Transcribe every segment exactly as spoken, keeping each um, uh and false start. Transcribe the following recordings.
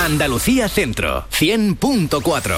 Andalucía Centro, cien punto cuatro.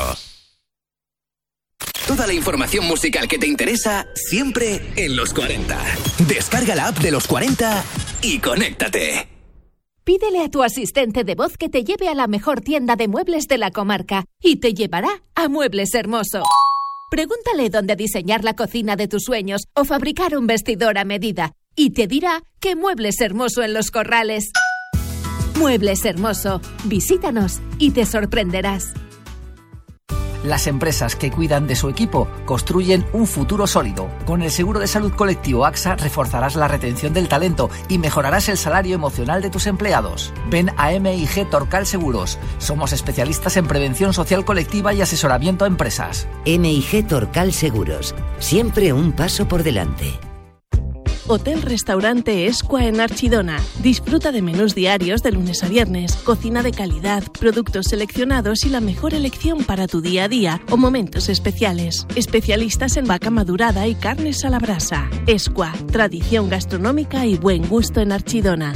Toda la información musical que te interesa, siempre en Los cuarenta. Descarga la app de Los cuarenta y conéctate. Pídele a tu asistente de voz que te lleve a la mejor tienda de muebles de la comarca y te llevará a Muebles Hermoso. Pregúntale dónde diseñar la cocina de tus sueños o fabricar un vestidor a medida y te dirá que Muebles Hermoso en Los Corrales. Muebles Hermoso. Visítanos y te sorprenderás. Las empresas que cuidan de su equipo construyen un futuro sólido. Con el seguro de salud colectivo AXA reforzarás la retención del talento y mejorarás el salario emocional de tus empleados. Ven a M I G Torcal Seguros. Somos especialistas en prevención social colectiva y asesoramiento a empresas. M I G Torcal Seguros. Siempre un paso por delante. Hotel Restaurante Escua en Archidona. Disfruta de menús diarios de lunes a viernes, cocina de calidad, productos seleccionados y la mejor elección para tu día a día o momentos especiales. Especialistas en vaca madurada y carnes a la brasa. Escua, tradición gastronómica y buen gusto en Archidona.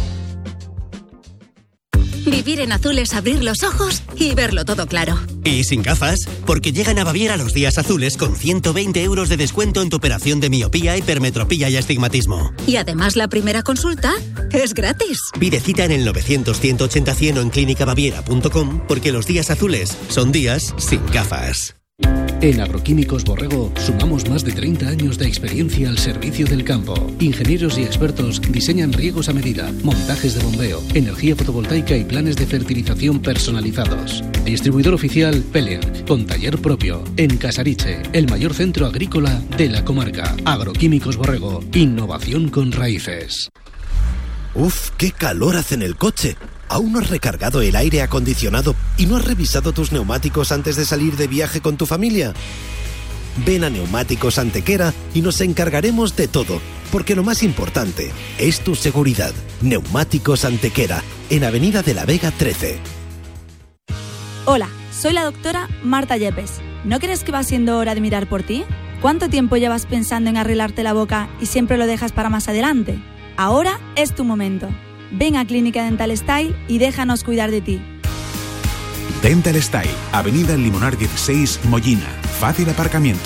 Vivir en azul es abrir los ojos y verlo todo claro. Y sin gafas, porque llegan a Baviera los días azules con ciento veinte euros de descuento en tu operación de miopía, hipermetropía y astigmatismo. Y además la primera consulta es gratis. Pide cita en el novecientos, ciento ochenta, cien o en clínica baviera punto com porque los días azules son días sin gafas. En Agroquímicos Borrego sumamos más de treinta años de experiencia al servicio del campo. Ingenieros y expertos diseñan riegos a medida, montajes de bombeo, energía fotovoltaica y planes de fertilización personalizados. Distribuidor oficial Peliac, con taller propio, en Casariche, el mayor centro agrícola de la comarca. Agroquímicos Borrego, innovación con raíces. Uf, qué calor hace en el coche. ¿Aún no has recargado el aire acondicionado y no has revisado tus neumáticos antes de salir de viaje con tu familia? Ven a Neumáticos Antequera y nos encargaremos de todo, porque lo más importante es tu seguridad. Neumáticos Antequera, en Avenida de la Vega trece. Hola, soy la doctora Marta Yepes. ¿No crees que va siendo hora de mirar por ti? ¿Cuánto tiempo llevas pensando en arreglarte la boca y siempre lo dejas para más adelante? Ahora es tu momento. Ven a Clínica Dental Style y déjanos cuidar de ti. Dental Style, Avenida El Limonar dieciséis, Mollina. Fácil aparcamiento.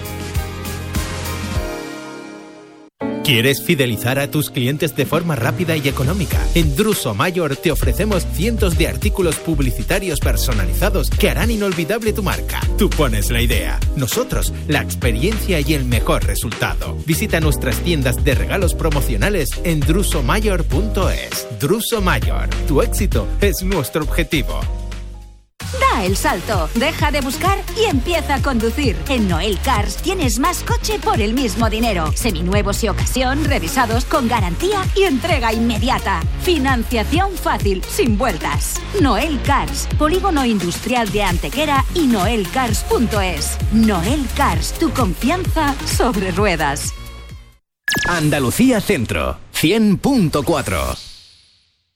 ¿Quieres fidelizar a tus clientes de forma rápida y económica? En Druso Mayor te ofrecemos cientos de artículos publicitarios personalizados que harán inolvidable tu marca. Tú pones la idea, nosotros la experiencia y el mejor resultado. Visita nuestras tiendas de regalos promocionales en druso mayor punto es. Druso Mayor, tu éxito es nuestro objetivo. Da el salto, deja de buscar y empieza a conducir. En Noel Cars tienes más coche por el mismo dinero. Seminuevos y ocasión, revisados con garantía y entrega inmediata. Financiación fácil, sin vueltas. Noel Cars, polígono industrial de Antequera y noel cars punto es. Noel Cars, tu confianza sobre ruedas. Andalucía Centro, cien punto cuatro.